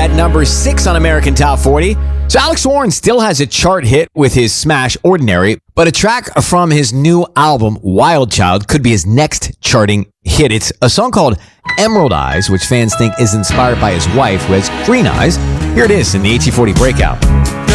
at number 6 on American Top 40. So Alex Warren still has a chart hit with his smash Ordinary, but a track from his new album, Wild Child, could be his next charting hit. It's a song called Emerald Eyes, which fans think is inspired by his wife, who has green eyes. Here it is in the AT40 Breakout.